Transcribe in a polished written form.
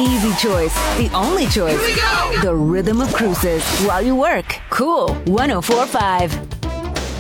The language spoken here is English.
easy choice. The only choice. Here we go! The rhythm of cruises while you work. Cool 104.5.